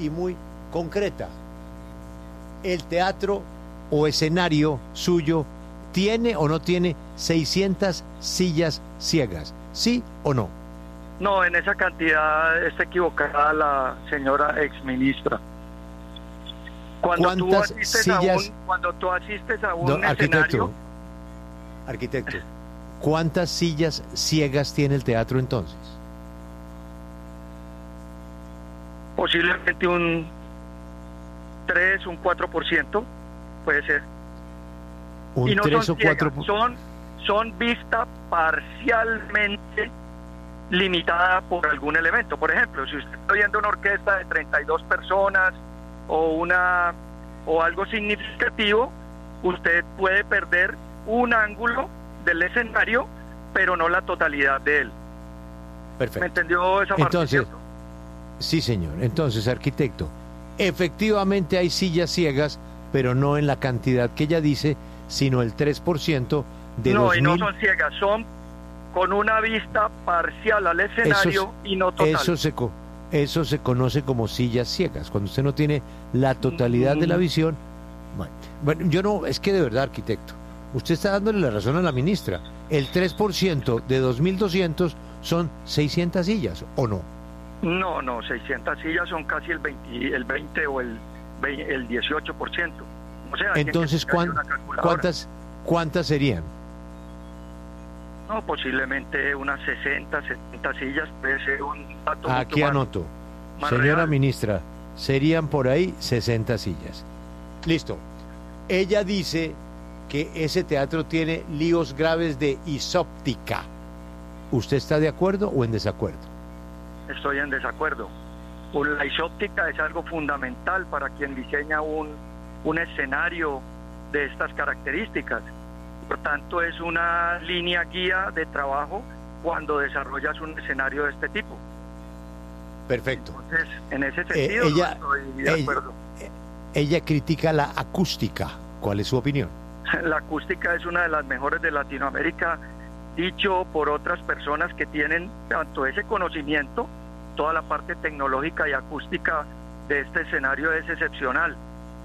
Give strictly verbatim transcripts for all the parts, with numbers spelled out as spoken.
y muy concreta. ¿El teatro o escenario suyo tiene o no tiene seiscientas sillas ciegas? ¿Sí o no? No, en esa cantidad está equivocada la señora exministra. Cuando tú ¿Cuántas asistes sillas? a un, cuando tú asistes a un No, escenario, arquitecto, arquitecto, ¿cuántas sillas ciegas tiene el teatro entonces? posiblemente un tres, un cuatro por ciento, puede ser. Un y no tres son o cuatro ciegas, son, son vista parcialmente limitada por algún elemento. Por ejemplo, si usted está viendo una orquesta de treinta y dos personas o una o algo significativo, usted puede perder un ángulo del escenario, pero no la totalidad de él. Perfecto. ¿Me entendió esa parte? Entonces, ¿cierto? sí, señor. Entonces, arquitecto, efectivamente hay sillas ciegas, pero no en la cantidad que ella dice, sino el tres por ciento de No, dos y mil... no son ciegas, son con una vista parcial al escenario Eso, y no total. Eso se, co- eso se conoce como sillas ciegas, cuando usted no tiene la totalidad de la visión. Bueno, bueno, yo no, es que de verdad, arquitecto, usted está dándole la razón a la ministra. El tres por ciento de dos mil doscientos son seiscientas sillas, ¿o no? No, no, seiscientas sillas son casi el veinte, el veinte o el, veinte, el dieciocho por ciento. O sea, entonces, ¿cuán, ¿cuántas, ¿cuántas serían? No, posiblemente unas sesenta, setenta sillas, puede ser un dato. Aquí anoto. Más Señora real. ministra, serían por ahí sesenta sillas. Listo. Ella dice que ese teatro tiene líos graves de isóptica. ¿Usted está de acuerdo o en desacuerdo? Estoy en desacuerdo. La isóptica es algo fundamental para quien diseña un, un escenario de estas características. Por tanto, es una línea guía de trabajo cuando desarrollas un escenario de este tipo. Perfecto. Entonces, en ese sentido, eh, ella, no estoy de ella, acuerdo. Ella critica la acústica. ¿Cuál es su opinión? La acústica es una de las mejores de Latinoamérica, dicho por otras personas que tienen tanto ese conocimiento, toda la parte tecnológica y acústica de este escenario es excepcional.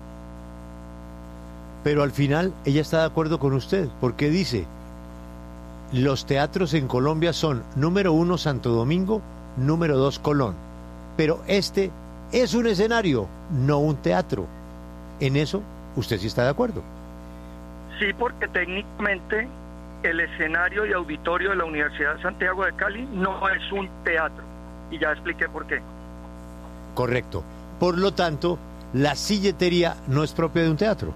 Pero al final ella está de acuerdo con usted, porque dice, los teatros en Colombia son número uno Santo Domingo, número dos Colón, pero este es un escenario, no un teatro. En eso usted sí está de acuerdo. Sí, porque técnicamente el escenario y auditorio de la Universidad de Santiago de Cali no es un teatro, y ya expliqué por qué. Correcto. Por lo tanto, la silletería no es propia de un teatro.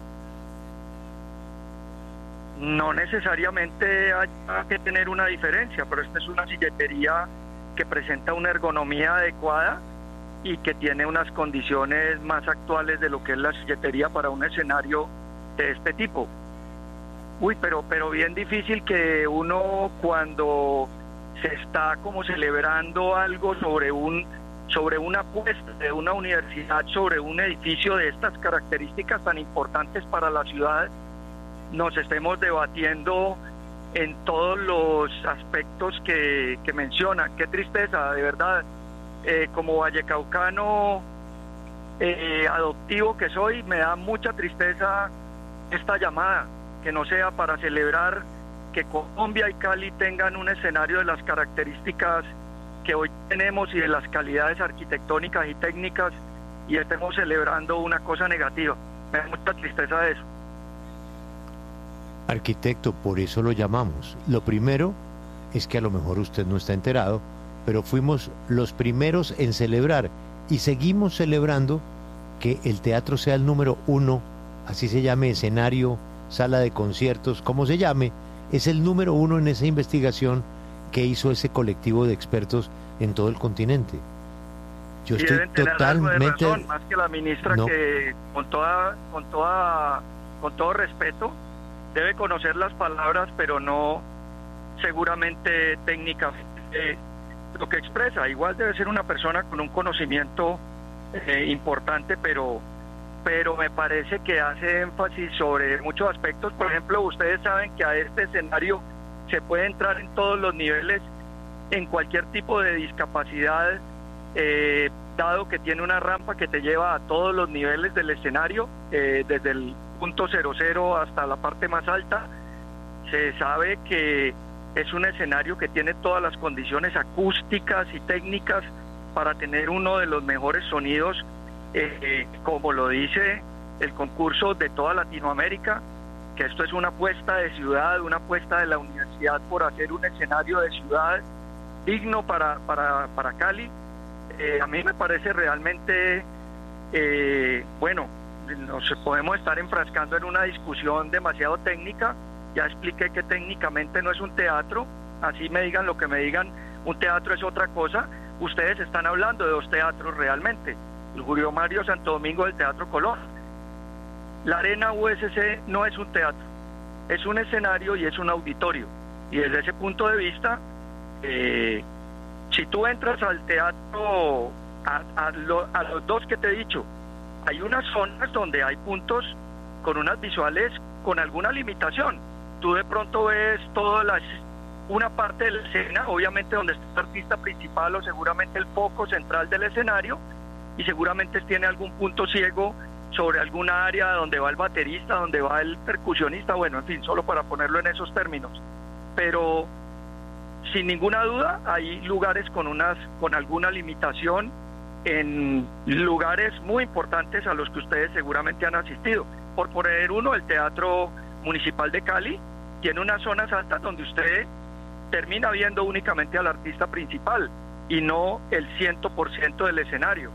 No necesariamente hay que tener una diferencia, pero esta es una silletería que presenta una ergonomía adecuada y que tiene unas condiciones más actuales de lo que es la silletería para un escenario de este tipo. Uy, pero pero bien difícil que uno, cuando se está como celebrando algo sobre un sobre una apuesta de una universidad, sobre un edificio de estas características tan importantes para la ciudad, nos estemos debatiendo en todos los aspectos que, que menciona. Qué tristeza, de verdad. Eh, como vallecaucano eh, adoptivo que soy, me da mucha tristeza esta llamada, que no sea para celebrar que Colombia y Cali tengan un escenario de las características que hoy tenemos y de las calidades arquitectónicas y técnicas, y estemos celebrando una cosa negativa. Me da mucha tristeza de eso. Arquitecto, por eso lo llamamos. Lo primero es que a lo mejor usted no está enterado, pero fuimos los primeros en celebrar y seguimos celebrando que el teatro sea el número uno, así se llame escenario, sala de conciertos, como se llame, es el número uno en esa investigación que hizo ese colectivo de expertos en todo el continente. Yo y estoy deben tener totalmente algo de razón, más que la ministra, no. que con toda, con toda, con todo respeto, debe conocer las palabras, pero no seguramente técnicamente lo que expresa. Igual debe ser una persona con un conocimiento eh, importante, pero pero me parece que hace énfasis sobre muchos aspectos. Por ejemplo, ustedes saben que a este escenario se puede entrar en todos los niveles, en cualquier tipo de discapacidad, eh, dado que tiene una rampa que te lleva a todos los niveles del escenario, eh, desde el punto cero cero hasta la parte más alta. Se sabe que es un escenario que tiene todas las condiciones acústicas y técnicas para tener uno de los mejores sonidos, eh, como lo dice el concurso de toda Latinoamérica, que esto es una apuesta de ciudad, una apuesta de la universidad por hacer un escenario de ciudad digno para, para, para Cali. Eh, a mí me parece realmente, eh, bueno, nos podemos estar enfrascando en una discusión demasiado técnica. Ya expliqué que técnicamente no es un teatro, así me digan lo que me digan, un teatro es otra cosa. Ustedes están hablando de dos teatros realmente, el Julio Mario Santo Domingo del Teatro Colón. La Arena U S C no es un teatro, es un escenario y es un auditorio. Y desde ese punto de vista, eh, si tú entras al teatro, a, a, lo, a los dos que te he dicho, hay unas zonas donde hay puntos con unas visuales con alguna limitación. Tú de pronto ves toda la, una parte de la escena, obviamente donde está el artista principal o seguramente el foco central del escenario, y seguramente tiene algún punto ciego sobre alguna área donde va el baterista, donde va el percusionista, bueno, en fin, solo para ponerlo en esos términos. Pero sin ninguna duda hay lugares con unas con alguna limitación en lugares muy importantes a los que ustedes seguramente han asistido. Por poner uno, el Teatro Municipal de Cali tiene unas zonas altas donde usted termina viendo únicamente al artista principal y no el cien por ciento del escenario.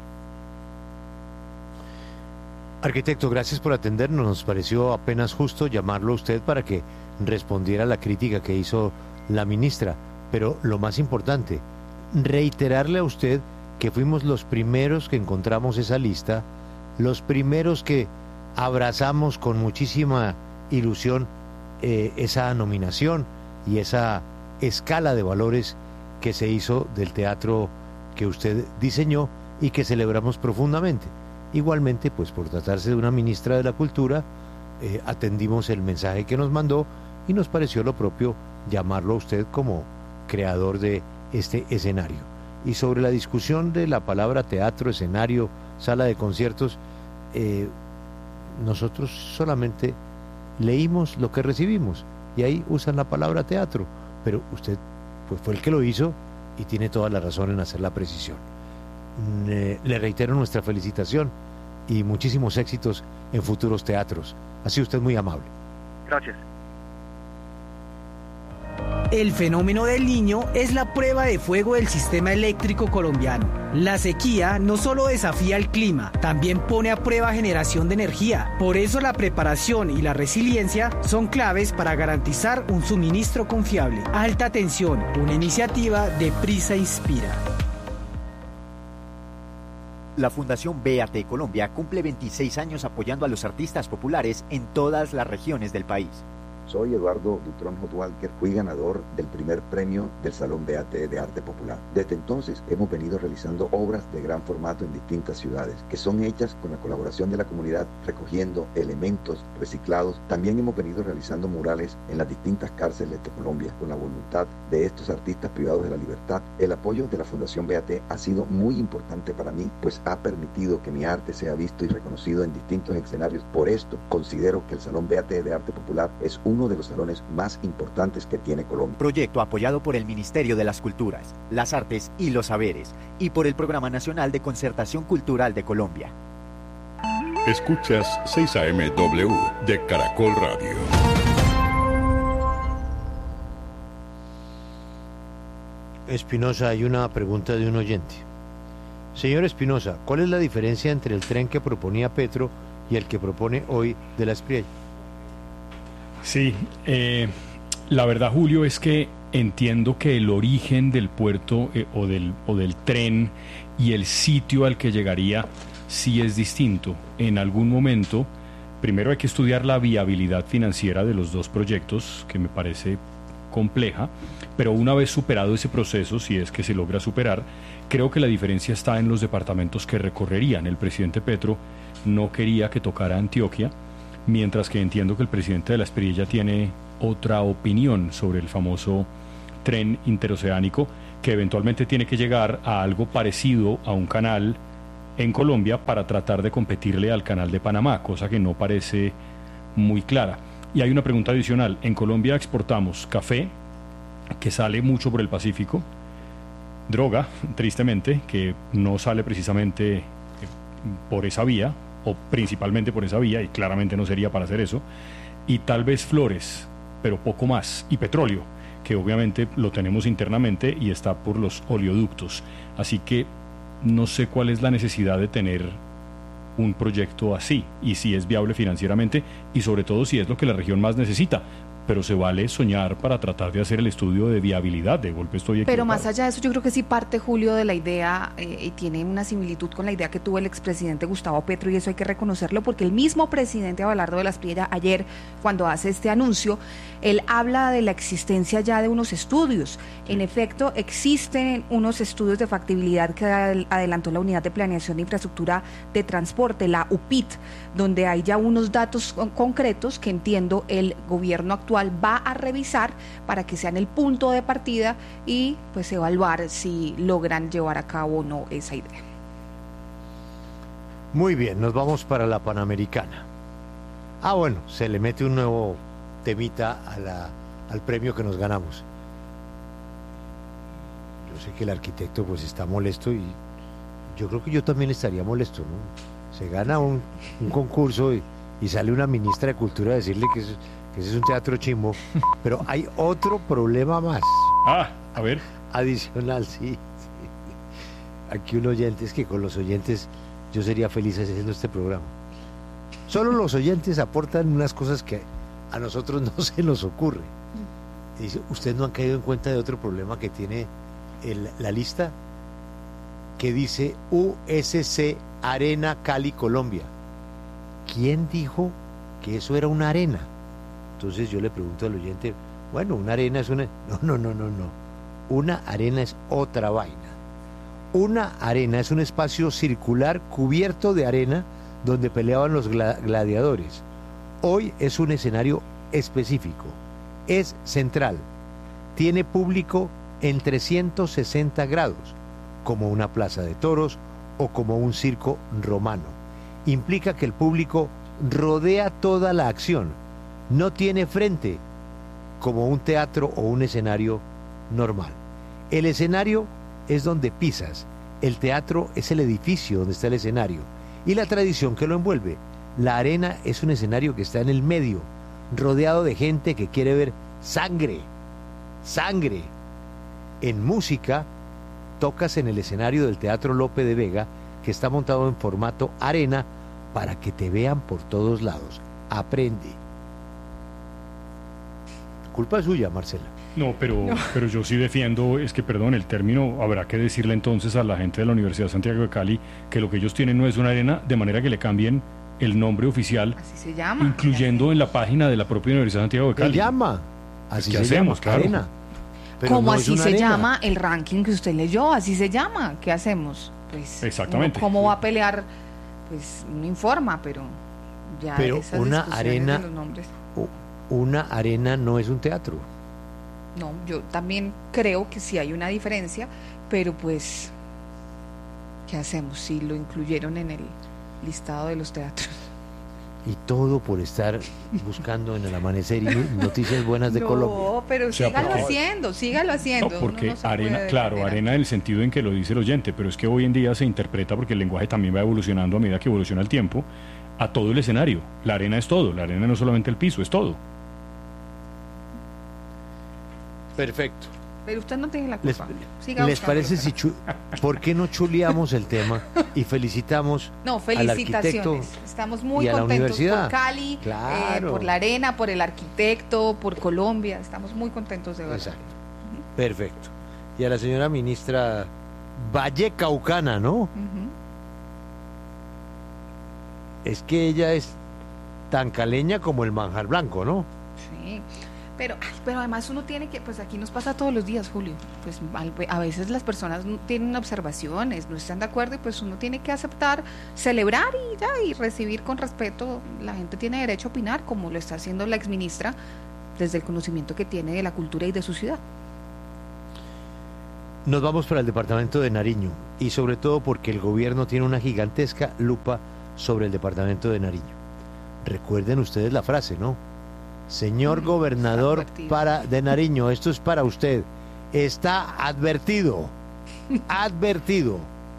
Arquitecto, gracias por atendernos. Nos pareció apenas justo llamarlo a usted para que respondiera a la crítica que hizo la ministra. Pero lo más importante, reiterarle a usted que fuimos los primeros que encontramos esa lista, los primeros que abrazamos con muchísima ilusión eh, esa nominación y esa escala de valores que se hizo del teatro que usted diseñó y que celebramos profundamente. Igualmente, pues por tratarse de una ministra de la Cultura, eh, atendimos el mensaje que nos mandó y nos pareció lo propio llamarlo a usted como creador de este escenario. Y sobre la discusión de la palabra teatro, escenario, sala de conciertos, eh, nosotros solamente leímos lo que recibimos y ahí usan la palabra teatro, pero usted pues fue el que lo hizo y tiene toda la razón en hacer la precisión. Le, le reitero nuestra felicitación y muchísimos éxitos en futuros teatros. Ha sido usted muy amable. Gracias. El fenómeno del Niño es la prueba de fuego del sistema eléctrico colombiano. La sequía no solo desafía el clima, también pone a prueba generación de energía. Por eso la preparación y la resiliencia son claves para garantizar un suministro confiable. Alta tensión, una iniciativa de Prisa Inspira. La Fundación B A T Colombia cumple veintiséis años apoyando a los artistas populares en todas las regiones del país. Soy Eduardo Dutrón Hotwalker, fui ganador del primer premio del Salón B A T de Arte Popular. Desde entonces hemos venido realizando obras de gran formato en distintas ciudades, que son hechas con la colaboración de la comunidad, recogiendo elementos reciclados. También hemos venido realizando murales en las distintas cárceles de Colombia, con la voluntad de estos artistas privados de la libertad. El apoyo de la Fundación B A T ha sido muy importante para mí, pues ha permitido que mi arte sea visto y reconocido en distintos escenarios. Por esto, considero que el Salón B A T de Arte Popular es un uno de los salones más importantes que tiene Colombia. Proyecto apoyado por el Ministerio de las Culturas, las Artes y los Saberes y por el Programa Nacional de Concertación Cultural de Colombia. Escuchas seis A M W de Caracol Radio. Espinosa, hay una pregunta de un oyente. Señor Espinosa, ¿cuál es la diferencia entre el tren que proponía Petro y el que propone hoy de la Espriella? Sí, eh, la verdad, Julio, es que entiendo que el origen del puerto eh, o, del, o del tren y el sitio al que llegaría sí es distinto. En algún momento, primero hay que estudiar la viabilidad financiera de los dos proyectos, que me parece compleja, pero una vez superado ese proceso, si es que se logra superar, creo que la diferencia está en los departamentos que recorrerían. El presidente Petro no quería que tocara Antioquia, mientras que entiendo que el presidente de la Espriella tiene otra opinión sobre el famoso tren interoceánico, que eventualmente tiene que llegar a algo parecido a un canal en Colombia para tratar de competirle al Canal de Panamá, cosa que no parece muy clara. Y hay una pregunta adicional. En Colombia exportamos café, que sale mucho por el Pacífico, droga, tristemente, que no sale precisamente por esa vía, o principalmente por esa vía, y claramente no sería para hacer eso, y tal vez flores, pero poco más, y petróleo, que obviamente lo tenemos internamente y está por los oleoductos. Así que no sé cuál es la necesidad de tener un proyecto así, y si es viable financieramente, y sobre todo si es lo que la región más necesita. Pero se vale soñar para tratar de hacer el estudio de viabilidad. De golpe estoy equivocado. Pero más allá de eso, yo creo que sí parte, Julio, de la idea, eh, y tiene una similitud con la idea que tuvo el expresidente Gustavo Petro, y eso hay que reconocerlo, porque el mismo presidente Abelardo de la Espriella, ayer, cuando hace este anuncio, él habla de la existencia ya de unos estudios. Sí. En efecto, existen unos estudios de factibilidad que adelantó la Unidad de Planeación de Infraestructura de Transporte, la U P I T, donde hay ya unos datos concretos que entiendo el gobierno actual va a revisar para que sean el punto de partida y pues evaluar si logran llevar a cabo o no esa idea. Muy bien, nos vamos para la Panamericana. Ah, bueno, se le mete un nuevo temita a la, al premio que nos ganamos. Yo sé que el arquitecto pues está molesto, y yo creo que yo también estaría molesto, ¿no? Se gana un, un concurso y, y sale una ministra de Cultura a decirle que es, que ese es un teatro chimbo, pero hay otro problema más. Ah, a ver. Adicional, sí, sí. Aquí un oyente, es que con los oyentes yo sería feliz haciendo este programa. Solo los oyentes aportan unas cosas que a nosotros no se nos ocurre. Dice, ¿ustedes no han caído en cuenta de otro problema que tiene el, la lista? Que dice U S C Arena Cali, Colombia. ¿Quién dijo que eso era una arena? Entonces yo le pregunto al oyente, bueno, una arena es una... No, no, no, no, no. Una arena es otra vaina. Una arena es un espacio circular cubierto de arena donde peleaban los gla- gladiadores. Hoy es un escenario específico. Es central. Tiene público en trescientos sesenta grados, como una plaza de toros o como un circo romano. Implica que el público rodea toda la acción. No tiene frente, como un teatro o un escenario normal. El escenario es donde pisas, el teatro es el edificio donde está el escenario y la tradición que lo envuelve. La arena es un escenario que está en el medio, rodeado de gente que quiere ver sangre, sangre. En música, tocas en el escenario del Teatro Lope de Vega, que está montado en formato arena para que te vean por todos lados. Aprende. Culpa suya, Marcela. No, pero, no. pero yo sí defiendo, es que, perdón, el término, habrá que decirle entonces a la gente de la Universidad de Santiago de Cali que lo que ellos tienen no es una arena, de manera que le cambien el nombre oficial. Así se llama. Incluyendo en la página de la propia Universidad de Santiago de Cali. ¿Qué llama? Así ¿Qué se hacemos, llama, claro. Arena. Pero como no así se arena. Llama el ranking que usted leyó, así se llama. ¿Qué hacemos? Pues, exactamente. ¿Cómo va a pelear? Pues no informa, pero ya pero esas una discusiones arena, de los nombres. Una arena no es un teatro. No, yo también creo que sí hay una diferencia, pero pues, ¿qué hacemos si lo incluyeron en el listado de los teatros? Y todo por estar buscando en el amanecer y noticias buenas de no, Colombia. No, pero o sea, sígalo porque, haciendo, sígalo haciendo. No, porque no arena, claro, arena en el sentido en que lo dice el oyente, pero es que hoy en día se interpreta, porque el lenguaje también va evolucionando a medida que evoluciona el tiempo, a todo el escenario. La arena es todo, la arena no es solamente el piso, es todo. Perfecto. Pero usted no tiene la culpa. ¿Les, ¿les parece si chu, por qué no chuleamos el tema y felicitamos no, felicitaciones. al arquitecto Estamos muy y a la contentos universidad? Por Cali, claro. eh, por la arena, por el arquitecto, por Colombia. Estamos muy contentos de verdad. Exacto. Uh-huh. Perfecto. Y a la señora ministra Vallecaucana, ¿no? Uh-huh. Es que ella es tan caleña como el manjar blanco, ¿no? Sí. Pero, ay, pero además uno tiene que, pues aquí nos pasa todos los días, Julio, pues a veces las personas tienen observaciones, no están de acuerdo y pues uno tiene que aceptar, celebrar y ya, y recibir con respeto. La gente tiene derecho a opinar, como lo está haciendo la exministra, desde el conocimiento que tiene de la cultura y de su ciudad. Nos vamos para el departamento de Nariño y sobre todo porque el gobierno tiene una gigantesca lupa sobre el departamento de Nariño. Recuerden ustedes la frase, ¿no? Señor mm, gobernador para de Nariño, esto es para usted. Está advertido, advertido.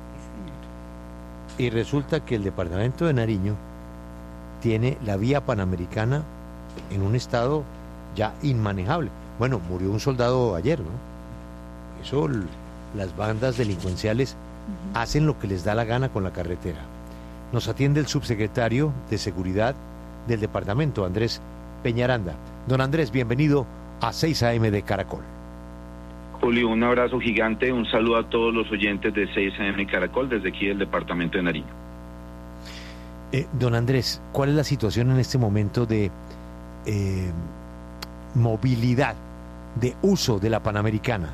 Y resulta que el departamento de Nariño tiene la vía panamericana en un estado ya inmanejable. Bueno, murió un soldado ayer, ¿no? Eso, las bandas delincuenciales uh-huh. hacen lo que les da la gana con la carretera. Nos atiende el subsecretario de Seguridad del departamento, Andrés Peñaranda. Don Andrés, bienvenido a seis A M de Caracol. Julio, un abrazo gigante, un saludo a todos los oyentes de seis A M Caracol desde aquí del departamento de Nariño. Eh, don Andrés, ¿cuál es la situación en este momento de eh, movilidad, de uso de la Panamericana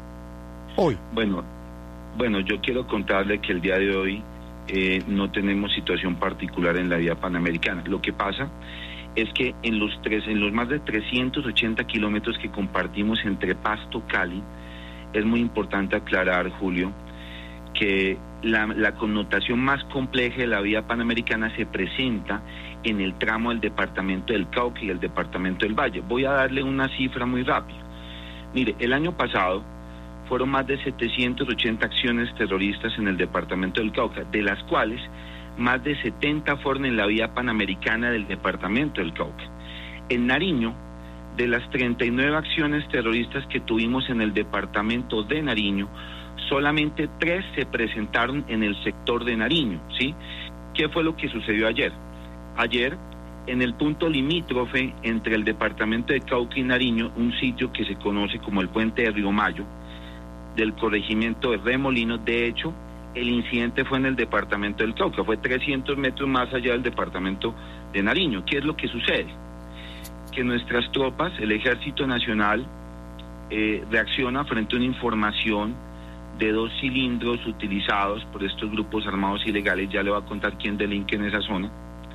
hoy? Bueno, bueno, yo quiero contarle que el día de hoy eh, no tenemos situación particular en la vía Panamericana. Lo que pasa es que en los tres, en los más de trescientos ochenta kilómetros que compartimos entre Pasto y Cali, es muy importante aclarar, Julio, que la, la connotación más compleja de la vía Panamericana se presenta en el tramo del departamento del Cauca y el departamento del Valle. Voy a darle una cifra muy rápida. Mire, el año pasado fueron más de setecientas ochenta acciones terroristas en el departamento del Cauca, de las cuales más de setenta fueron en la vía Panamericana del departamento del Cauca. En Nariño, de las treinta y nueve acciones terroristas que tuvimos en el departamento de Nariño, solamente tres se presentaron en el sector de Nariño, ¿sí? ¿Qué fue lo que sucedió ayer? Ayer, en el punto limítrofe entre el departamento de Cauca y Nariño, un sitio que se conoce como el Puente de Río Mayo, del corregimiento de Remolinos, de hecho, el incidente fue en el departamento del Cauca, fue trescientos metros más allá del departamento de Nariño. ¿Qué es lo que sucede? Que nuestras tropas, el Ejército Nacional, eh, reacciona frente a una información de dos cilindros utilizados por estos grupos armados ilegales, ya le voy a contar quién delinque en esa zona,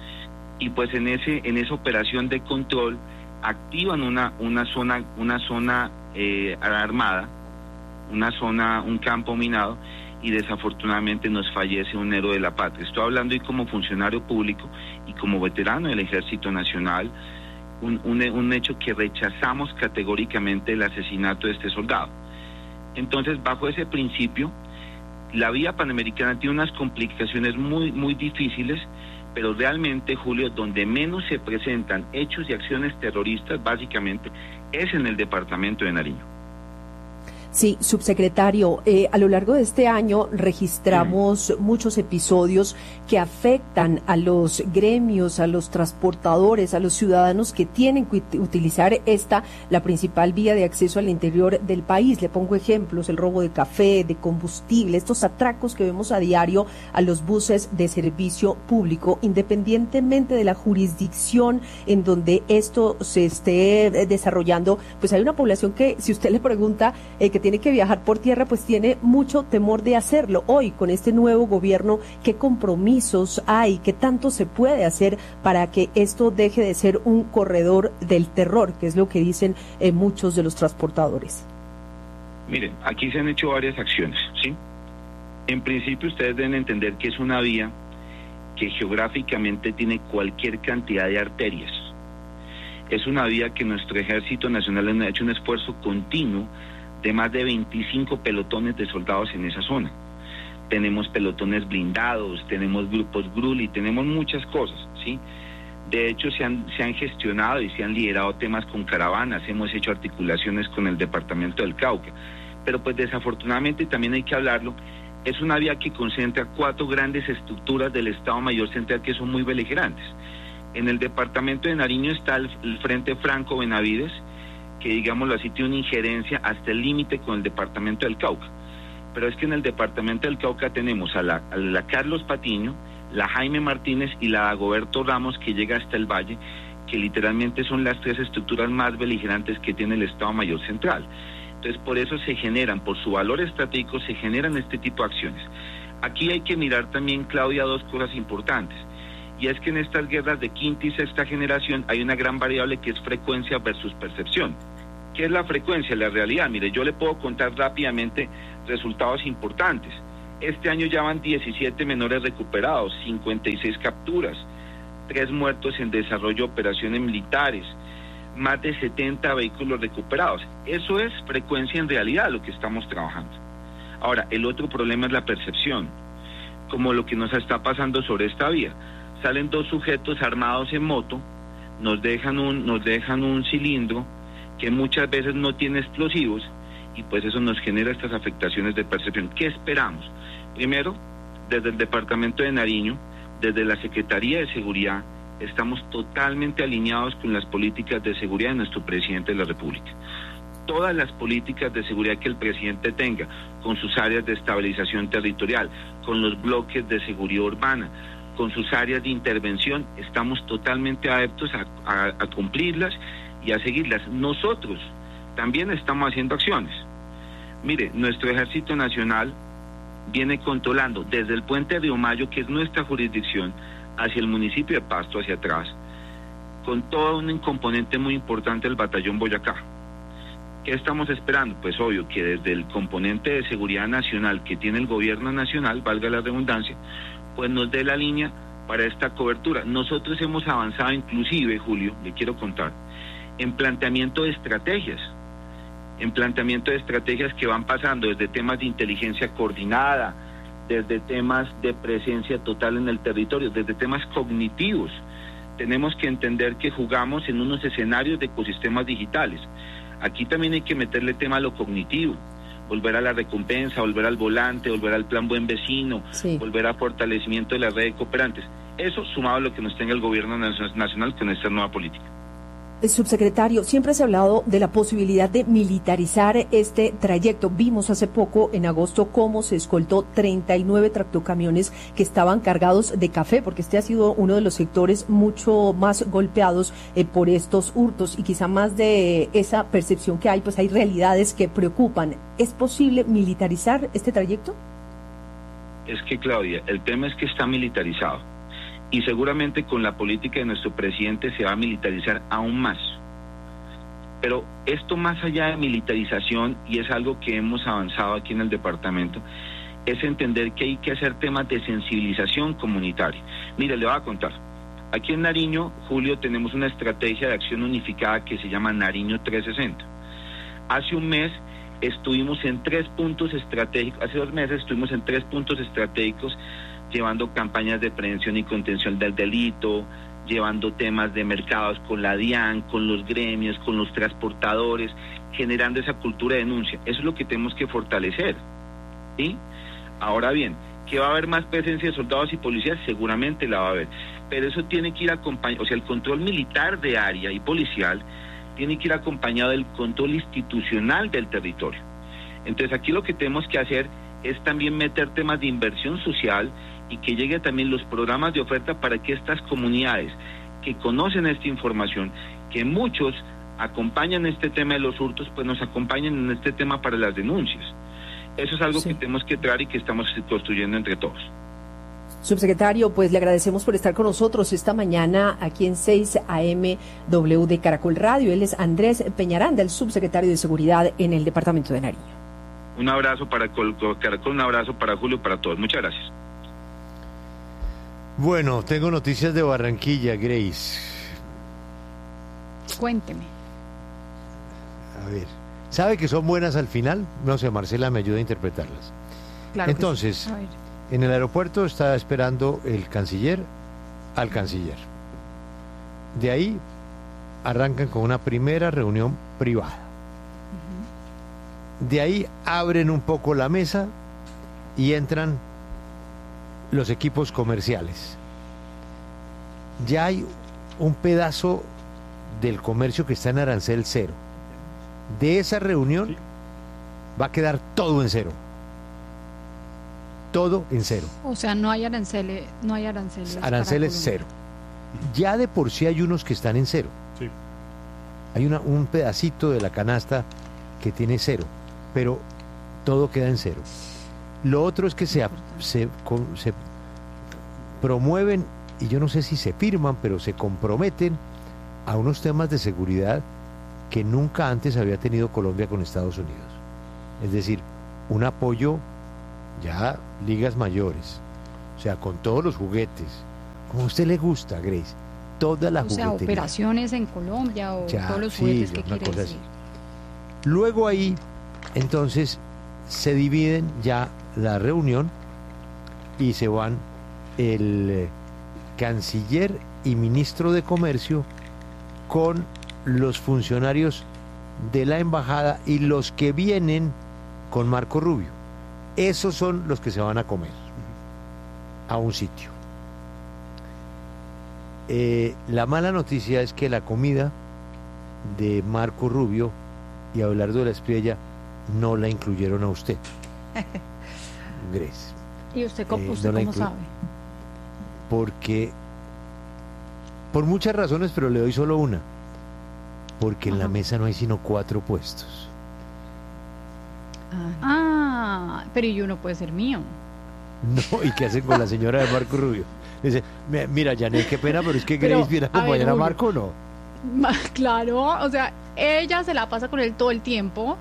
y pues en ese en esa operación de control activan una una zona una zona eh, armada, una zona, un campo minado, y desafortunadamente nos fallece un héroe de la patria. Estoy hablando y como funcionario público y como veterano del Ejército Nacional, un, un, un hecho que rechazamos categóricamente, el asesinato de este soldado. Entonces, bajo ese principio, la vía Panamericana tiene unas complicaciones muy, muy difíciles, pero realmente, Julio, donde menos se presentan hechos y acciones terroristas, básicamente, es en el departamento de Nariño. Sí, subsecretario, eh, a lo largo de este año registramos mm. muchos episodios que afectan a los gremios, a los transportadores, a los ciudadanos que tienen que utilizar esta, la principal vía de acceso al interior del país. Le pongo ejemplos: el robo de café, de combustible, estos atracos que vemos a diario a los buses de servicio público, independientemente de la jurisdicción en donde esto se esté desarrollando. Pues hay una población que, si usted le pregunta, eh, que tiene que viajar por tierra, pues tiene mucho temor de hacerlo. Hoy, con este nuevo gobierno, ¿qué compromisos hay? ¿Qué tanto se puede hacer para que esto deje de ser un corredor del terror, que es lo que dicen eh, muchos de los transportadores? Miren, aquí se han hecho varias acciones, ¿sí? En principio, ustedes deben entender que es una vía que geográficamente tiene cualquier cantidad de arterias. Es una vía que nuestro Ejército Nacional ha hecho un esfuerzo continuo de más de veinticinco pelotones de soldados en esa zona. Tenemos pelotones blindados, tenemos grupos Gruli, tenemos muchas cosas, ¿sí? De hecho, se han, se han gestionado y se han liderado temas con caravanas, hemos hecho articulaciones con el departamento del Cauca, pero pues desafortunadamente también hay que hablarlo, es una vía que concentra cuatro grandes estructuras del Estado Mayor Central que son muy beligerantes. En el departamento de Nariño está el, el Frente Franco Benavides, que digámoslo así tiene una injerencia hasta el límite con el departamento del Cauca. Pero es que en el departamento del Cauca tenemos a la, a la Carlos Patiño, la Jaime Martínez y la Dagoberto Ramos, que llega hasta el Valle, que literalmente son las tres estructuras más beligerantes que tiene el Estado Mayor Central. Entonces, por eso se generan, por su valor estratégico, se generan este tipo de acciones. Aquí hay que mirar también, Claudia, dos cosas importantes. Y es que en estas guerras de quinta y sexta generación hay una gran variable que es frecuencia versus percepción. ¿Qué es la frecuencia? La realidad. Mire, yo le puedo contar rápidamente resultados importantes. Este año ya van diecisiete menores recuperados, cincuenta y seis capturas, tres muertos en desarrollo de operaciones militares, más de setenta vehículos recuperados. Eso es frecuencia en realidad, lo que estamos trabajando. Ahora, el otro problema es la percepción, como lo que nos está pasando sobre esta vía. Salen dos sujetos armados en moto, nos dejan un, nos dejan un cilindro que muchas veces no tiene explosivos, y pues eso nos genera estas afectaciones de percepción. ¿Qué esperamos? Primero, desde el Departamento de Nariño, desde la Secretaría de Seguridad, estamos totalmente alineados con las políticas de seguridad de nuestro presidente de la República. Todas las políticas de seguridad que el presidente tenga, con sus áreas de estabilización territorial, con los bloques de seguridad urbana, con sus áreas de intervención, estamos totalmente adeptos a, a, a cumplirlas y a seguirlas. Nosotros también estamos haciendo acciones. Mire, nuestro Ejército Nacional viene controlando desde el puente de Río Mayo, que es nuestra jurisdicción, hacia el municipio de Pasto, hacia atrás, con todo un componente muy importante del batallón Boyacá. ¿Qué estamos esperando? Pues obvio que desde el componente de seguridad nacional que tiene el gobierno nacional, valga la redundancia, pues nos dé la línea para esta cobertura. Nosotros hemos avanzado inclusive, Julio, le quiero contar, en planteamiento de estrategias, en planteamiento de estrategias que van pasando desde temas de inteligencia coordinada, desde temas de presencia total en el territorio, desde temas cognitivos. Tenemos que entender que jugamos en unos escenarios de ecosistemas digitales. Aquí también hay que meterle tema a lo cognitivo, volver a la recompensa, volver al volante, volver al plan buen vecino, sí. volver a fortalecimiento de la red de cooperantes. Eso sumado a lo que nos tenga el gobierno nacional con esta nueva política. Subsecretario, siempre se ha hablado de la posibilidad de militarizar este trayecto. Vimos hace poco, en agosto, cómo se escoltó treinta y nueve tractocamiones que estaban cargados de café, porque este ha sido uno de los sectores mucho más golpeados eh, por estos hurtos, y quizá más de esa percepción que hay, pues hay realidades que preocupan. ¿Es posible militarizar este trayecto? Es que, Claudia, el tema es que está militarizado. Y seguramente con la política de nuestro presidente se va a militarizar aún más. Pero esto, más allá de militarización, y es algo que hemos avanzado aquí en el departamento, es entender que hay que hacer temas de sensibilización comunitaria. Mire, le voy a contar. Aquí en Nariño, Julio, tenemos una estrategia de acción unificada que se llama Nariño trescientos sesenta. Hace un mes estuvimos en tres puntos estratégicos, hace dos meses estuvimos en tres puntos estratégicos llevando campañas de prevención y contención del delito, llevando temas de mercados con la DIAN, con los gremios, con los transportadores, generando esa cultura de denuncia. Eso es lo que tenemos que fortalecer, ¿sí? Ahora bien, ¿que va a haber más presencia de soldados y policías? Seguramente la va a haber, pero eso tiene que ir acompañado, o sea, el control militar de área y policial tiene que ir acompañado del control institucional del territorio. Entonces aquí lo que tenemos que hacer es también meter temas de inversión social y que llegue también los programas de oferta para que estas comunidades que conocen esta información, que muchos acompañan este tema de los hurtos, pues nos acompañen en este tema para las denuncias. Eso es algo sí. que tenemos que traer y que estamos construyendo entre todos. Subsecretario, pues le agradecemos por estar con nosotros esta mañana aquí en seis A M W de Caracol Radio. Él es Andrés Peñaranda, el subsecretario de Seguridad en el departamento de Nariño. Un abrazo para Caracol, un abrazo para Julio, para todos. Muchas gracias. Bueno, tengo noticias de Barranquilla, Grace. Cuénteme. A ver, ¿sabe que son buenas al final? No sé, Marcela me ayuda a interpretarlas. Claro. Entonces, sí. En el aeropuerto está esperando el canciller al canciller. De ahí arrancan con una primera reunión privada. Uh-huh. De ahí abren un poco la mesa y entran los equipos comerciales. Ya hay un pedazo del comercio que está en arancel cero. De esa reunión sí. va a quedar todo en cero. Todo en cero. O sea, no hay aranceles, no hay aranceles. Aranceles cero. Ya de por sí hay unos que están en cero. Sí. Hay una, un pedacito de la canasta que tiene cero, pero todo queda en cero. Lo otro es que se, se, se promueven, y yo no sé si se firman, pero se comprometen a unos temas de seguridad que nunca antes había tenido Colombia con Estados Unidos. Es decir, un apoyo ya ligas mayores, o sea, con todos los juguetes, como a usted le gusta, Grace, toda la o juguetería. O sea, operaciones en Colombia o ya, todos los sí, juguetes que una quiere cosa decir. así. Luego ahí, entonces, se dividen ya la reunión y se van el eh, canciller y ministro de Comercio con los funcionarios de la embajada y los que vienen con Marco Rubio. Esos son los que se van a comer a un sitio. Eh, la mala noticia es que la comida de Marco Rubio y Abelardo de la Espriella no la incluyeron a usted, Grace. ¿Y usted, cómo, Eh, usted no la cómo inclu- sabe? Porque, por muchas razones, pero le doy solo una. Porque en la Ajá. mesa no hay sino cuatro puestos. Ah, pero y uno puede ser mío. No, ¿y qué hacen con la señora de Marco Rubio? Dice, "Mi- mira, Janet, qué pena, pero es que Pero, Grace viene a a ver, acompañar a Julio. Marco, ¿no? Ma- Claro, o sea, ella se la pasa con él todo el tiempo.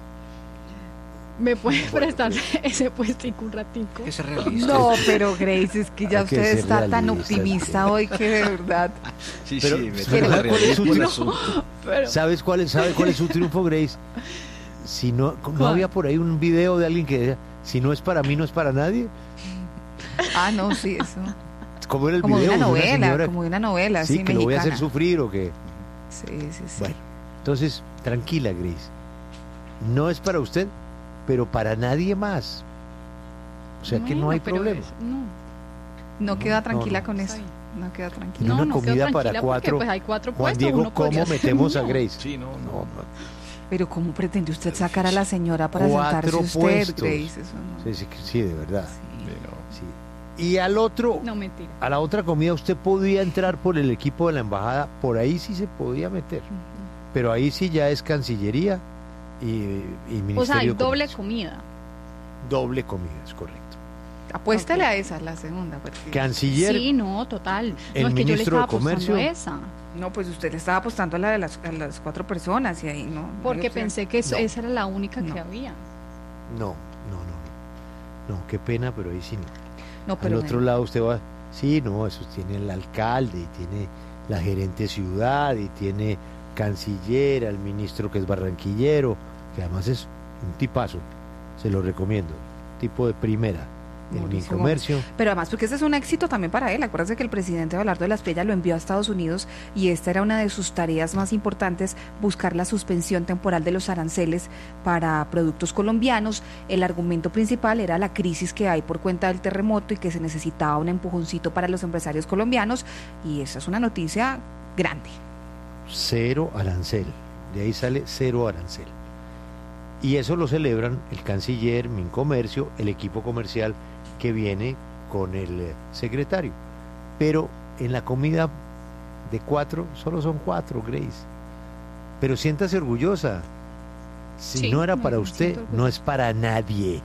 ¿Me puede prestar ese puestico un ratico? Es realista. No, pero Grace, es que ya Hay que usted ser está tan realista, optimista hoy que de verdad. Sí, Pero- sí, me pero toca ¿cuál es su realismo el triunfo? asunto. Pero, ¿Sabes cuál es, sabe cuál es su triunfo, Grace? Si no, ¿no ¿Cuál? había por ahí un video de alguien que decía, si no es para mí, no es para nadie? Ah, no, sí, eso. ¿Cómo era el Como de video? una De novela, señora- como de una novela, sí, así, que lo voy a hacer mexicana. sufrir o que... Sí, sí, sí. Bueno, entonces, tranquila, Grace. No es para usted, pero para nadie más. O sea que no bueno, hay pero problema. es- no, No queda tranquila no. con Está eso. bien. No queda Y tranquila. una no, no quedo comida para tranquila porque, cuatro. pues, hay cuatro Juan puestos, Diego, uno podría ¿cómo ser metemos a mío. Grace? Sí, no, No, no. no. Pero ¿cómo pretende usted sacar a la señora para Cuatro sentarse usted, puestos. Grace? Eso no. Sí, sí, sí, de verdad. Sí. Sí. Y al otro, No, mentira. a la otra comida usted podía entrar por el equipo de la embajada, por ahí sí se podía meter. Pero ahí sí ya es Cancillería y, y Ministerio O sea, hay de doble Comercio. comida. Doble comida, es correcto. Apuéstale Ok. a esa, la segunda. porque- Canciller, Sí, no, total. el No, es que yo le ministro estaba de Comercio. apostando a esa. No, pues usted le estaba apostando a la de las, a las cuatro personas y ahí no. no Porque hay opción. pensé que eso- No. esa era la única No. que había. no, no, no, no. No, qué pena, pero ahí sí no. No, Al pero otro ven, lado usted va, sí, no, eso tiene el alcalde y tiene la gerente de ciudad y tiene canciller, al ministro que es barranquillero, que además es un tipazo, se lo recomiendo, tipo de primera, en mi Mauricio comercio. Pero además porque este es un éxito también para él. Acuérdense que el presidente Abelardo de la Espriella lo envió a Estados Unidos y esta era una de sus tareas más importantes, buscar la suspensión temporal de los aranceles para productos colombianos. El argumento principal era la crisis que hay por cuenta del terremoto y que se necesitaba un empujoncito para los empresarios colombianos y esa es una noticia grande. Cero arancel, de ahí sale cero arancel. Y eso lo celebran el canciller, Mincomercio, el equipo comercial que viene con el eh, secretario. Pero en la comida de cuatro, solo son cuatro, Grace. Pero siéntase orgullosa. Si Sí, no era me para siento usted, orgullosa. no es para nadie.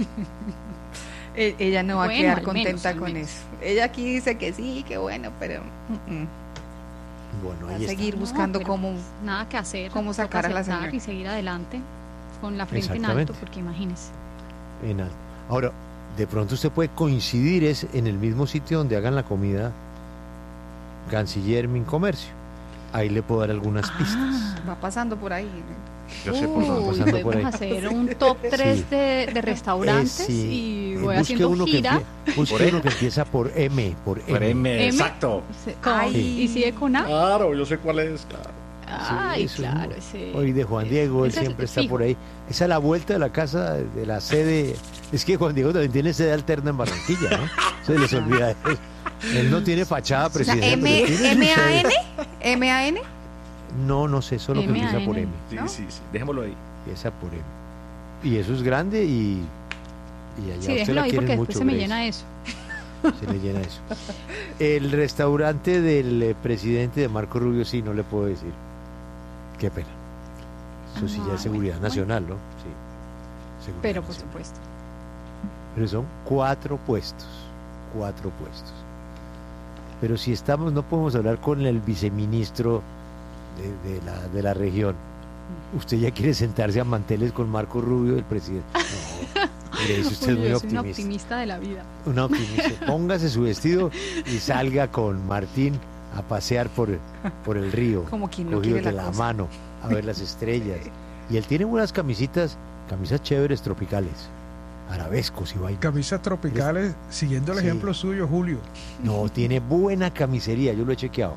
E- Ella no va Bueno, a quedar al contenta menos, al con menos. eso. Ella aquí dice que sí, que bueno, pero mm, mm. Bueno, va a ahí está. seguir No, buscando pero cómo. Nada que hacer. cómo toca sacar a la aceptar señora. y seguir adelante con la frente en Exactamente. alto, porque imagínese. En alto. Ahora, de pronto usted puede coincidir es en el mismo sitio donde hagan la comida canciller Mincomercio. Ahí le puedo dar algunas pistas. Ah, va pasando por ahí. Yo sé por dónde. Uy, pasando por podemos ahí. hacer un top tres Sí. de, de restaurantes Eh, sí. y Eh, voy busque haciendo uno que gira. empie- busque Por uno M. que empieza por M, por M. Por M, M. exacto. Se- con- Ay. ¿Y sigue con A? Claro, yo sé cuál es, claro. Ay, eso es claro, muy- ese. Hoy de Juan Diego, él ese es siempre está fijo. por ahí. Esa es la vuelta de la casa, de la sede. Es que Juan Diego también tiene sede alterna en Barranquilla, ¿no? Se les olvida eso. Él no tiene fachada O sea, presidencial. M, pero tiene su M A sede. N, M A N. No, no sé, solo que M A N. empieza por M. Sí, ¿No? sí, sí. Dejémoslo ahí. Empieza por M. Y eso es grande y, y allá Sí, usted déjelo la ahí quiere porque mucho. después se me Grace. llena eso. Se le llena eso. El restaurante del eh, presidente de Marco Rubio, sí, no le puedo decir. Qué pena. Eso sí ya Ah, es seguridad bueno, nacional, ¿no? Sí. Seguridad Pero por nacional. supuesto. Pero son cuatro puestos. Cuatro puestos. Pero si estamos, no podemos hablar con el viceministro de, de la, de la región. Usted ya quiere sentarse a manteles con Marco Rubio, el presidente. No, mire, eso usted Julio, es muy soy una optimista. optimista de la vida. Una optimista. Póngase su vestido y salga con Martín a pasear por, por el río, Como quien no cogidos quiere de la la cosa. mano, a ver las estrellas. Y él tiene unas camisitas, camisas chéveres tropicales, arabescos y vainas. Camisas tropicales, siguiendo el Sí. ejemplo suyo, Julio. No, tiene buena camisería, yo lo he chequeado.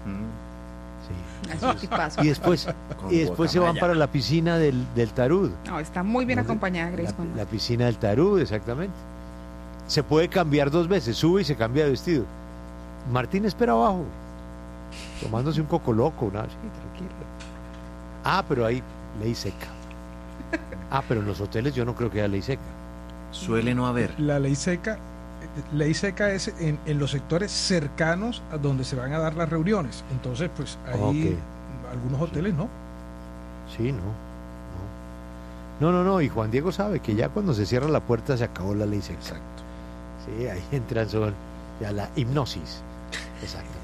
Es un tipazo. Y después, y después se van para la piscina del, del Tarud. No, está muy bien acompañada Grace La, Conrad. la piscina del Tarud, exactamente. Se puede cambiar dos veces, sube y se cambia de vestido. Martín espera abajo, tomándose un coco loco, una, sí, tranquilo. Ah, pero hay ley seca. Ah, pero en los hoteles yo no creo que haya ley seca. Suele no haber. La ley seca, ley seca es en, en los sectores cercanos a donde se van a dar las reuniones. Entonces, pues ahí Ok. algunos hoteles no. Sí, no, no. No, no, no, y Juan Diego sabe que ya cuando se cierra la puerta se acabó la ley seca. Exacto. Sí, ahí entran son ya la hipnosis. Exactamente.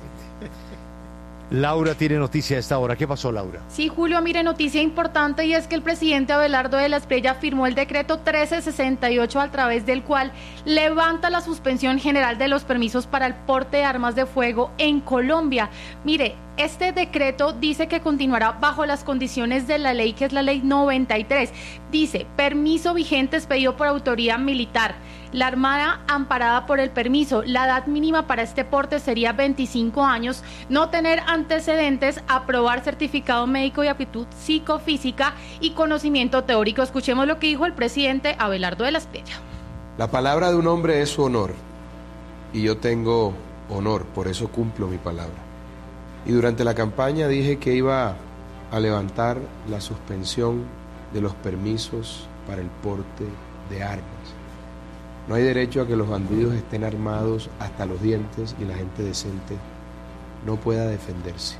Laura tiene noticia a esta hora. ¿Qué pasó, Laura? Sí, Julio, mire, noticia importante y es que el presidente Abelardo de la Espriella firmó el decreto trece sesenta y ocho a través del cual levanta la suspensión general de los permisos para el porte de armas de fuego en Colombia. Mire, este decreto dice que continuará bajo las condiciones de la ley, que es la ley noventa y tres. Dice, permiso vigente expedido por autoridad militar. La Armada amparada por el permiso. La edad mínima para este porte sería veinticinco años. No tener antecedentes, aprobar certificado médico y aptitud psicofísica y conocimiento teórico. Escuchemos lo que dijo el presidente Abelardo de la Espriella. La palabra de un hombre es su honor. Y yo tengo honor, por eso cumplo mi palabra. Y durante la campaña dije que iba a levantar la suspensión de los permisos para el porte de armas. No hay derecho a que los bandidos estén armados hasta los dientes y la gente decente no pueda defenderse.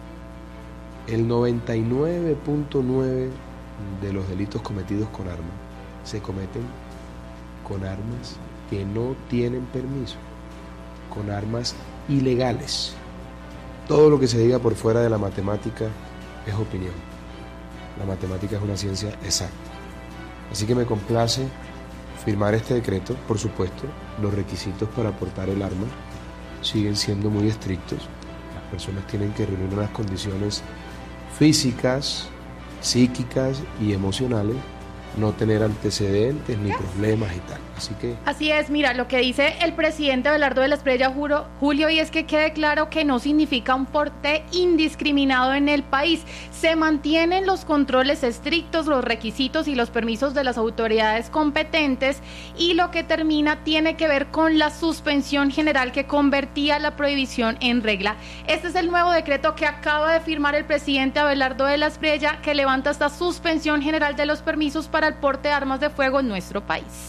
El noventa y nueve punto nueve de los delitos cometidos con armas se cometen con armas que no tienen permiso, con armas ilegales. Todo lo que se diga por fuera de la matemática es opinión. La matemática es una ciencia exacta. Así que me complace firmar este decreto. Por supuesto, los requisitos para portar el arma siguen siendo muy estrictos. Las personas tienen que reunir unas condiciones físicas, psíquicas y emocionales, no tener antecedentes ni problemas y tal. Así que Así es, mira, lo que dice el presidente Abelardo de la Espriella, juro, Julio, y es que quede claro que no significa un porte indiscriminado en el país. Se mantienen los controles estrictos, los requisitos y los permisos de las autoridades competentes, y lo que termina tiene que ver con la suspensión general que convertía la prohibición en regla. Este es el nuevo decreto que acaba de firmar el presidente Abelardo de la Espriella, que levanta esta suspensión general de los permisos para el porte de armas de fuego en nuestro país.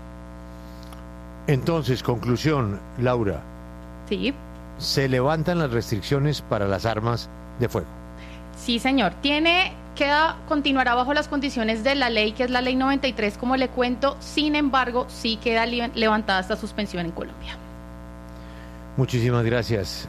Entonces, conclusión, Laura. Sí. Se levantan las restricciones para las armas de fuego. Sí, señor. Tiene, queda, continuará bajo las condiciones de la ley, que es la ley noventa y tres, como le cuento. Sin embargo, sí queda li- levantada esta suspensión en Colombia. Muchísimas gracias,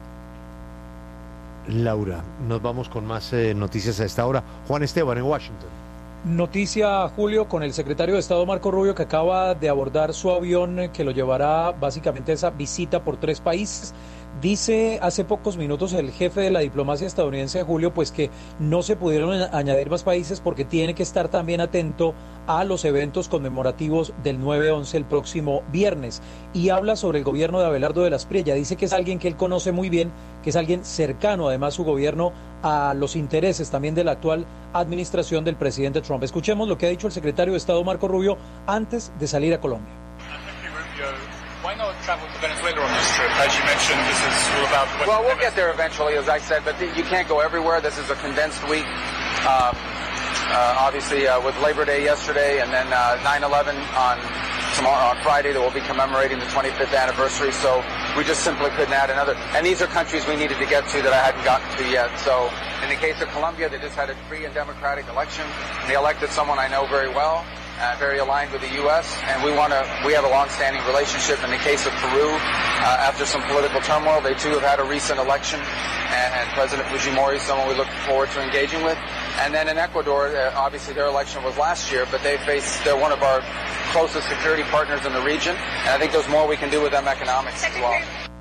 Laura. Nos vamos con más eh, noticias a esta hora. Juan Esteban, en Washington. Noticia, Julio, con el secretario de Estado Marco Rubio, que acaba de abordar su avión eh, que lo llevará básicamente a esa visita por tres países. Dice hace pocos minutos el jefe de la diplomacia estadounidense, Julio, pues que no se pudieron añadir más países porque tiene que estar también atento a los eventos conmemorativos del nueve once el próximo viernes. Y habla sobre el gobierno de Abelardo de la Espriella. Dice que es alguien que él conoce muy bien, que es alguien cercano, además, su gobierno, a los intereses también de la actual administración del presidente Trump. Escuchemos lo que ha dicho el secretario de Estado Marco Rubio antes de salir a Colombia. Why not travel to Venezuela on this trip? As you mentioned, this is all about... Well, we'll get there eventually, as I said, but you can't go everywhere. This is a condensed week. Um, uh, obviously, uh, with Labor Day yesterday and then uh, nine eleven on tomorrow, on Friday, that we'll be commemorating the twenty-fifth anniversary. So we just simply couldn't add another. And these are countries we needed to get to that I hadn't gotten to yet. So in the case of Colombia, they just had a free and democratic election, and they elected someone I know very well. Uh, very aligned with the U S, and we want to. We have a long-standing relationship. In the case of Peru, uh, after some political turmoil, they too have had a recent election, and, and President Fujimori is someone we look forward to engaging with. And then in Ecuador, uh, obviously their election was last year, but they face, they're one of our closest security partners in the region, and I think there's more we can do with them economics as well.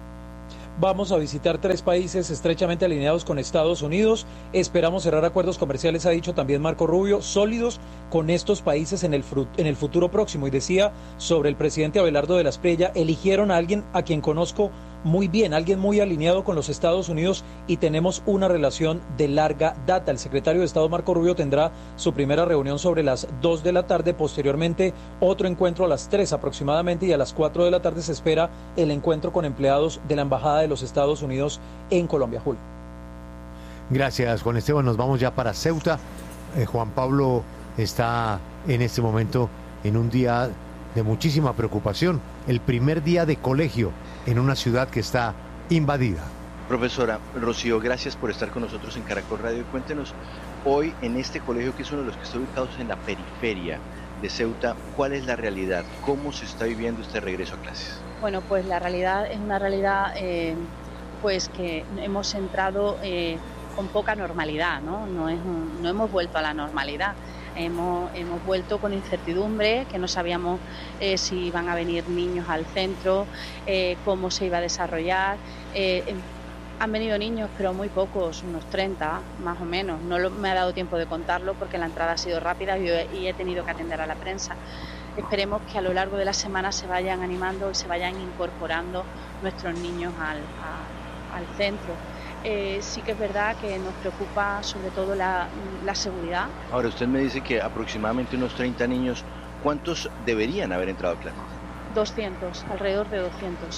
Vamos a visitar tres países estrechamente alineados con Estados Unidos. Esperamos cerrar acuerdos comerciales, ha dicho también Marco Rubio, sólidos con estos países en el, en el futuro próximo. Y decía sobre el presidente Abelardo de la Espriella, eligieron a alguien a quien conozco muy bien, alguien muy alineado con los Estados Unidos y tenemos una relación de larga data. El secretario de Estado Marco Rubio tendrá su primera reunión sobre las dos de la tarde, posteriormente otro encuentro a las tres aproximadamente y a las cuatro de la tarde se espera el encuentro con empleados de la Embajada de los Estados Unidos en Colombia. Julio. Gracias, Juan Esteban. Nos vamos ya para Ceuta. Eh, Juan Pablo está en este momento en un día de muchísima preocupación, el primer día de colegio en una ciudad que está invadida. Profesora Rocío, gracias por estar con nosotros en Caracol Radio. Cuéntenos, hoy en este colegio, que es uno de los que está ubicado en la periferia de Ceuta, ¿cuál es la realidad? ¿Cómo se está viviendo este regreso a clases? Bueno, pues la realidad es una realidad eh, pues que hemos entrado eh, con poca normalidad, ¿no? No, es un, no hemos vuelto a la normalidad. Hemos, hemos vuelto con incertidumbre, que no sabíamos eh, si iban a venir niños al centro, eh, cómo se iba a desarrollar. Eh, eh, han venido niños, pero muy pocos, unos treinta más o menos. No lo, me ha dado tiempo de contarlo porque la entrada ha sido rápida y, y he tenido que atender a la prensa. Esperemos que a lo largo de la semana se vayan animando y se vayan incorporando nuestros niños al, a, al centro. Eh, sí que es verdad que nos preocupa sobre todo la, la seguridad. Ahora, usted me dice que aproximadamente unos treinta niños, ¿cuántos deberían haber entrado a clases? doscientos, alrededor de doscientos.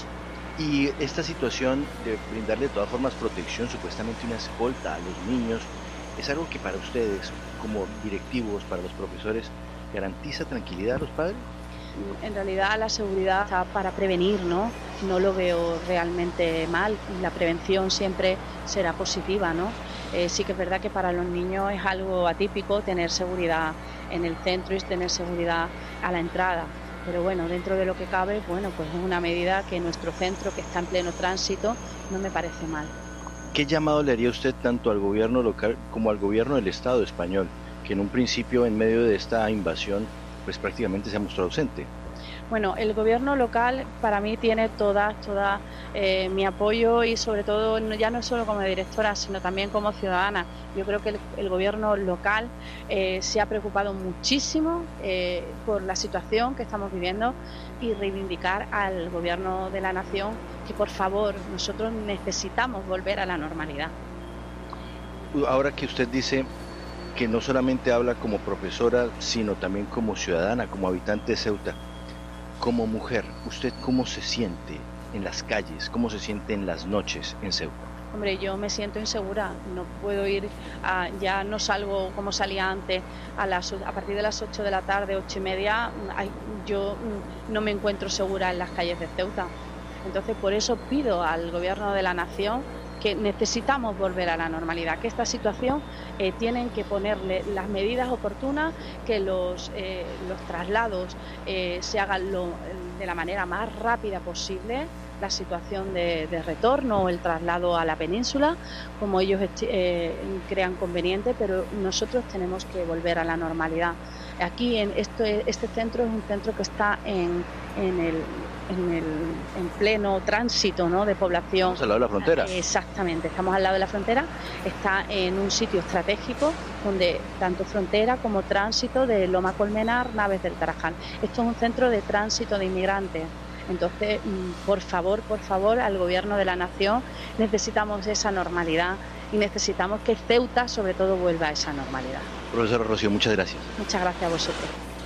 Y esta situación de brindarle de todas formas protección, supuestamente una escolta a los niños, ¿es algo que para ustedes, como directivos, para los profesores, garantiza tranquilidad a los padres? En realidad la seguridad está para prevenir, ¿no? No lo veo realmente mal. La prevención siempre será positiva, ¿no? Eh, sí que es verdad que para los niños es algo atípico tener seguridad en el centro y tener seguridad a la entrada. Pero bueno, dentro de lo que cabe, bueno, pues es una medida que nuestro centro, que está en pleno tránsito, no me parece mal. ¿Qué llamado le haría usted tanto al gobierno local como al gobierno del Estado español, que en un principio, en medio de esta invasión, pues prácticamente se ha mostrado ausente? Bueno, el gobierno local para mí tiene toda, toda eh, mi apoyo y sobre todo ya no solo como directora, sino también como ciudadana. Yo creo que el, el gobierno local eh, se ha preocupado muchísimo eh, por la situación que estamos viviendo y reivindicar al gobierno de la nación que por favor nosotros necesitamos volver a la normalidad. Ahora que usted dice que no solamente habla como profesora, sino también como ciudadana, como habitante de Ceuta, como mujer, ¿usted cómo se siente en las calles? ¿Cómo se siente en las noches en Ceuta? Hombre, yo me siento insegura, no puedo ir, a, ya no salgo como salía antes, a, las, a partir de las ocho de la tarde, ocho y media, ay, yo no me encuentro segura en las calles de Ceuta. Entonces, por eso pido al gobierno de la nación que necesitamos volver a la normalidad, que esta situación eh, tienen que ponerle las medidas oportunas, que los, eh, los traslados eh, se hagan lo, de la manera más rápida posible, la situación de, de retorno o el traslado a la península, como ellos eh, crean conveniente, pero nosotros tenemos que volver a la normalidad. Aquí en este, este centro es un centro que está en, en el En, el, en pleno tránsito, ¿no?, de población. Estamos al lado de la frontera. Exactamente, estamos al lado de la frontera, está en un sitio estratégico donde tanto frontera como tránsito de Loma Colmenar, Naves del Tarajal. Esto es un centro de tránsito de inmigrantes. Entonces, por favor, por favor, al gobierno de la nación, necesitamos esa normalidad y necesitamos que Ceuta, sobre todo, vuelva a esa normalidad. Profesora Rocío, muchas gracias. Muchas gracias a vosotros.